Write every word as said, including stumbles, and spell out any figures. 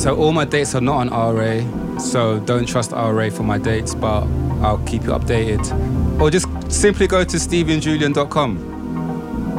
So all my dates are not on R A, so don't trust R A for my dates, but I'll keep you updated. Or just simply go to stephen julian dot com.